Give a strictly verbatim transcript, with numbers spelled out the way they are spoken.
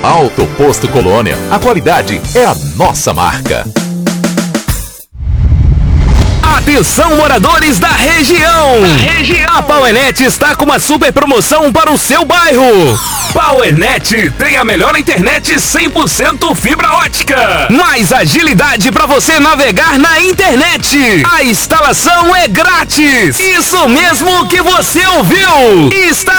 Alto Posto Colônia. A qualidade é a nossa marca. Atenção, moradores da região! Da região! A Powernet está com uma super promoção para o seu bairro. Powernet tem a melhor internet cem por cento fibra ótica. Mais agilidade para você navegar na internet. A instalação é grátis. Isso mesmo que você ouviu. Está